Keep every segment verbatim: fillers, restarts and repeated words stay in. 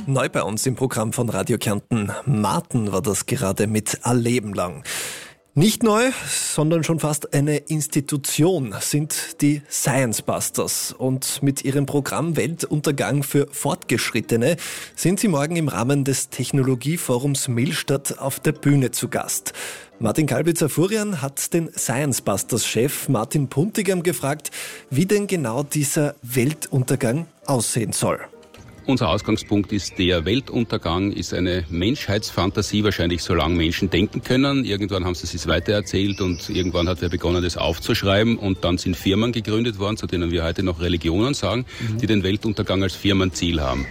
Neu bei uns im Programm von Radio Kärnten. Martin war das gerade mit Ein Leben lang. Nicht neu, sondern schon fast eine Institution sind die Science Busters. Und mit ihrem Programm Weltuntergang für Fortgeschrittene sind sie morgen im Rahmen des Technologieforums Millstatt auf der Bühne zu Gast. Martin Kalbitzer-Furian hat den Science Busters-Chef Martin Puntigam gefragt, wie denn genau dieser Weltuntergang aussehen soll. Unser Ausgangspunkt ist, der Weltuntergang ist eine Menschheitsfantasie, wahrscheinlich solange Menschen denken können. Irgendwann haben sie es weitererzählt und irgendwann hat wer begonnen, das aufzuschreiben. Und dann sind Firmen gegründet worden, zu denen wir heute noch Religionen sagen, mhm. die den Weltuntergang als Firmenziel haben.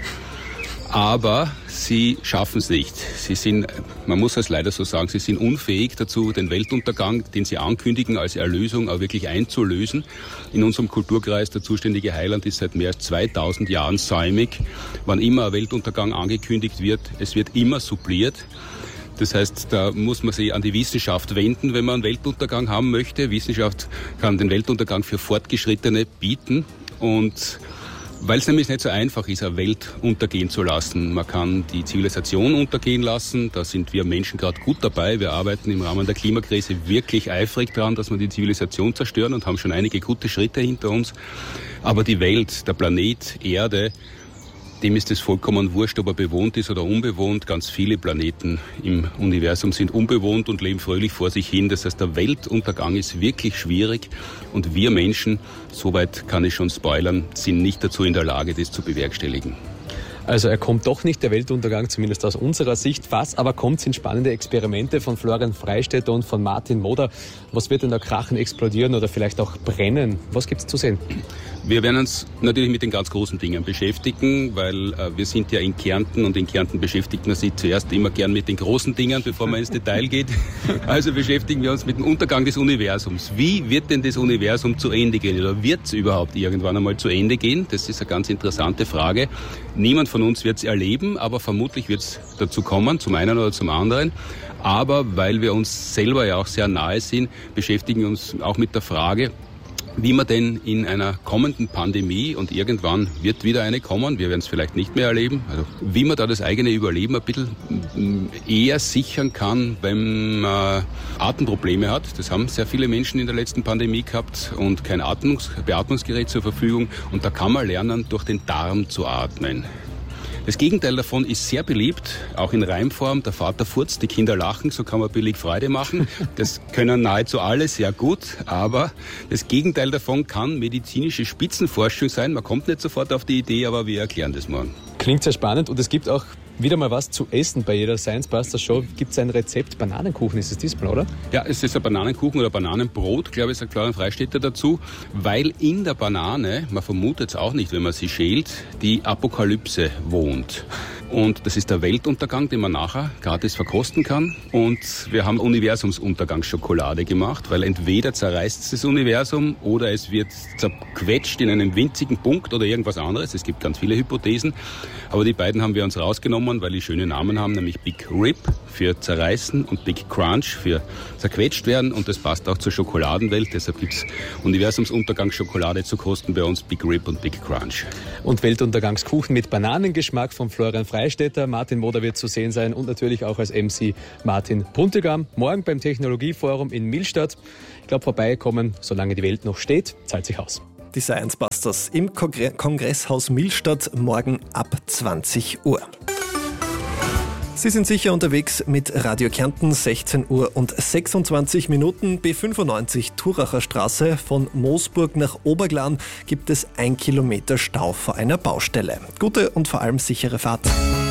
Aber sie schaffen es nicht. Sie sind, man muss es leider so sagen, sie sind unfähig dazu, den Weltuntergang, den sie ankündigen, als Erlösung auch wirklich einzulösen. In unserem Kulturkreis, der zuständige Heiland ist seit mehr als zweitausend Jahren säumig. Wann immer ein Weltuntergang angekündigt wird, es wird immer suppliert. Das heißt, da muss man sich an die Wissenschaft wenden, wenn man einen Weltuntergang haben möchte. Wissenschaft kann den Weltuntergang für Fortgeschrittene bieten und weil es nämlich nicht so einfach ist, eine Welt untergehen zu lassen. Man kann die Zivilisation untergehen lassen, da sind wir Menschen gerade gut dabei. Wir arbeiten im Rahmen der Klimakrise wirklich eifrig daran, dass wir die Zivilisation zerstören und haben schon einige gute Schritte hinter uns. Aber die Welt, der Planet Erde, dem ist es vollkommen wurscht, ob er bewohnt ist oder unbewohnt. Ganz viele Planeten im Universum sind unbewohnt und leben fröhlich vor sich hin. Das heißt, der Weltuntergang ist wirklich schwierig und wir Menschen, soweit kann ich schon spoilern, sind nicht dazu in der Lage, das zu bewerkstelligen. Also er kommt doch nicht, der Weltuntergang, zumindest aus unserer Sicht. Was aber kommt, sind spannende Experimente von Florian Freistetter und von Martin Moder. Was wird denn da krachen, explodieren oder vielleicht auch brennen? Was gibt's zu sehen? Wir werden uns natürlich mit den ganz großen Dingen beschäftigen, weil äh, wir sind ja in Kärnten und in Kärnten beschäftigt man sich zuerst immer gern mit den großen Dingen, bevor man ins Detail geht. Also beschäftigen wir uns mit dem Untergang des Universums. Wie wird denn das Universum zu Ende gehen oder wird es überhaupt irgendwann einmal zu Ende gehen? Das ist eine ganz interessante Frage. Niemand von uns wird es erleben, aber vermutlich wird es dazu kommen, zum einen oder zum anderen. Aber weil wir uns selber ja auch sehr nahe sind, beschäftigen wir uns auch mit der Frage, wie man denn in einer kommenden Pandemie, und irgendwann wird wieder eine kommen, wir werden es vielleicht nicht mehr erleben, also wie man da das eigene Überleben ein bisschen eher sichern kann, wenn man Atemprobleme hat. Das haben sehr viele Menschen in der letzten Pandemie gehabt und kein Atmungs- Beatmungsgerät zur Verfügung. Und da kann man lernen, durch den Darm zu atmen. Das Gegenteil davon ist sehr beliebt, auch in Reimform. Der Vater furzt, die Kinder lachen, so kann man billig Freude machen. Das können nahezu alle sehr gut, aber das Gegenteil davon kann medizinische Spitzenforschung sein. Man kommt nicht sofort auf die Idee, aber wir erklären das morgen. Klingt sehr spannend und es gibt auch wieder mal was zu essen bei jeder Science Busters Show. Gibt es ein Rezept? Bananenkuchen ist es diesmal, oder? Ja, es ist ein Bananenkuchen oder Bananenbrot, glaube ich, sagt Florian Freistetter dazu, weil in der Banane, man vermutet es auch nicht, wenn man sie schält, die Apokalypse wohnt. Und das ist der Weltuntergang, den man nachher gratis verkosten kann. Und wir haben Universumsuntergangsschokolade gemacht, weil entweder zerreißt es das Universum oder es wird zerquetscht in einem winzigen Punkt oder irgendwas anderes. Es gibt ganz viele Hypothesen. Aber die beiden haben wir uns rausgenommen, weil die schöne Namen haben, nämlich Big Rip für zerreißen und Big Crunch für zerquetscht werden. Und das passt auch zur Schokoladenwelt. Deshalb gibt es Universumsuntergangsschokolade zu kosten bei uns, Big Rip und Big Crunch. Und Weltuntergangskuchen mit Bananengeschmack von Florian Freistetter. Martin Moder wird zu sehen sein und natürlich auch als M C Martin Puntigam. Morgen beim Technologieforum in Millstatt. Ich glaube, vorbeikommen, solange die Welt noch steht, zahlt sich aus. Die Science Busters im Kongre- Kongresshaus Millstatt morgen ab zwanzig Uhr. Sie sind sicher unterwegs mit Radio Kärnten, sechzehn Uhr und sechsundzwanzig Minuten. B fünfundneunzig Thuracher Straße von Moosburg nach Oberglan gibt es ein Kilometer Stau vor einer Baustelle. Gute und vor allem sichere Fahrt.